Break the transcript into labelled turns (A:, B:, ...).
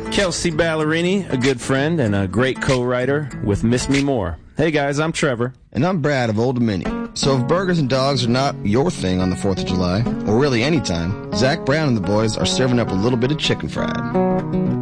A: Kelsey Ballerini, a good friend and a great co-writer with Miss Me More. Hey guys, I'm Trevor.
B: And I'm Brad of Old Dominion. So if burgers and dogs are not your thing on the 4th of July, or really any time, Zach Brown and the boys are serving up a little bit of chicken fried.